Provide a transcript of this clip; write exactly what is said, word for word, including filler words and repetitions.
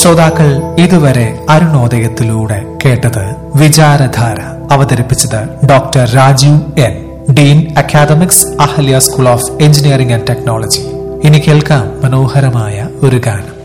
ശ്രോതാക്കൾ ഇതുവരെ അരുണോദയത്തിലൂടെ കേട്ടത് വിചാരധാര. അവതരിപ്പിച്ചത് doctor Rajeev N, Dean academics, Ahalya school of engineering and technology. ഇനി കേൾക്കാം മനോഹരമായ ഒരു ഗാനം.